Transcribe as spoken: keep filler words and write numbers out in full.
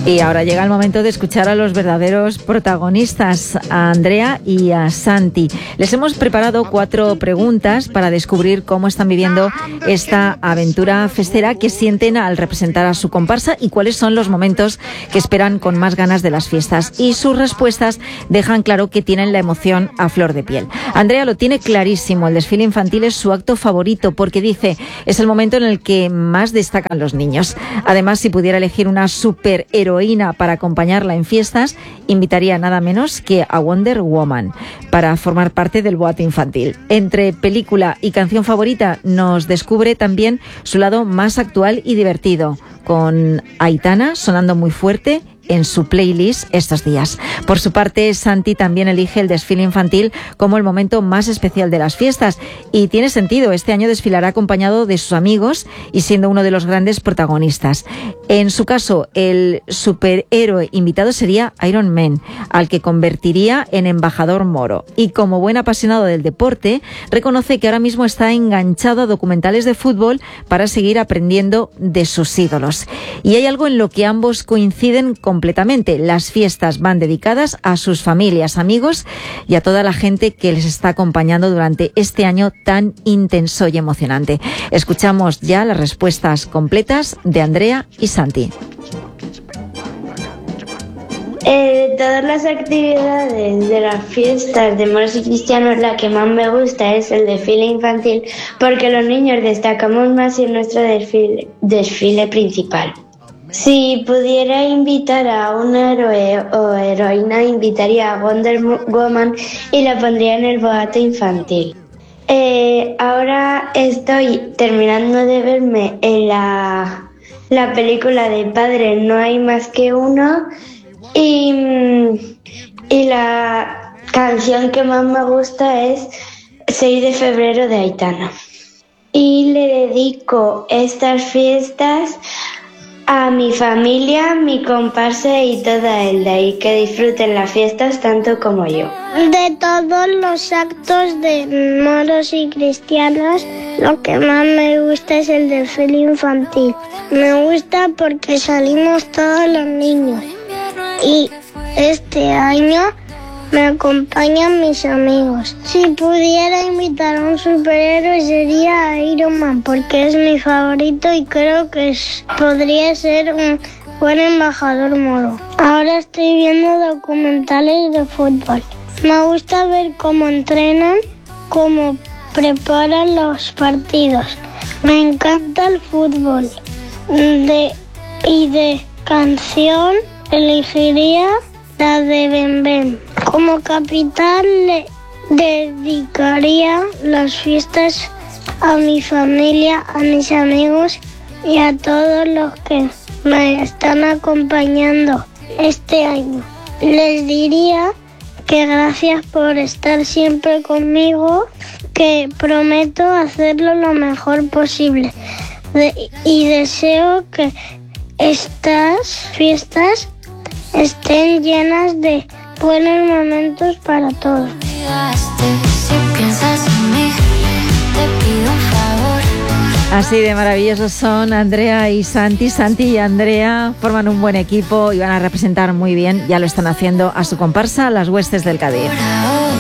Y ahora llega el momento de escuchar a los verdaderos protagonistas, a Andrea y a Santi. Les hemos preparado cuatro preguntas para descubrir cómo están viviendo esta aventura festera que sienten al representar a su comparsa y cuáles son los momentos que esperan con más ganas de las fiestas. Y sus respuestas dejan claro que tienen la emoción a flor de piel. Andrea lo tiene clarísimo, el desfile infantil es su acto favorito porque dice es el momento en el que más destacan los niños. Además, si pudiera elegir una superhéroe para acompañarla en fiestas, invitaría nada menos que a Wonder Woman para formar parte del boato infantil. Entre película y canción favorita nos descubre también su lado más actual y divertido, con Aitana sonando muy fuerte en su playlist estos días. Por su parte, Santi también elige el desfile infantil como el momento más especial de las fiestas y tiene sentido. Este año desfilará acompañado de sus amigos y siendo uno de los grandes protagonistas. En su caso, el superhéroe invitado sería Iron Man, al que convertiría en embajador moro. Y como buen apasionado del deporte, reconoce que ahora mismo está enganchado a documentales de fútbol para seguir aprendiendo de sus ídolos. Y hay algo en lo que ambos coinciden con completamente. Las fiestas van dedicadas a sus familias, amigos y a toda la gente que les está acompañando durante este año tan intenso y emocionante. Escuchamos ya las respuestas completas de Andrea y Santi. Eh, de todas las actividades de las fiestas de moros y cristianos, la que más me gusta es el desfile infantil porque los niños destacamos más en nuestro desfile, desfile principal. Si pudiera invitar a un héroe o heroína, invitaría a Wonder Woman y la pondría en el boato infantil. Eh, ahora estoy terminando de verme en la, la película de Padre No hay más que uno y, y la canción que más me gusta es seis de febrero de Aitana. Y le dedico estas fiestas a mi familia, mi comparsa y toda Elda, y que disfruten las fiestas tanto como yo. De todos los actos de moros y cristianos, lo que más me gusta es el desfile infantil. Me gusta porque salimos todos los niños y este año me acompañan mis amigos. Si pudiera invitar a un superhéroe sería Iron Man porque es mi favorito y creo que es, podría ser un buen embajador moro. Ahora estoy viendo documentales de fútbol. Me gusta ver cómo entrenan, cómo preparan los partidos. Me encanta el fútbol. De, y de canción elegiría la de Ben Ben. Como capital le dedicaría las fiestas a mi familia, a mis amigos y a todos los que me están acompañando este año. Les diría que gracias por estar siempre conmigo, que prometo hacerlo lo mejor posible de, y deseo que estas fiestas estén llenas de buenos momentos para todos. Así de maravillosos son Andrea y Santi. Santi y Andrea forman un buen equipo y van a representar muy bien, ya lo están haciendo, a su comparsa, las Huestes del Cádiz.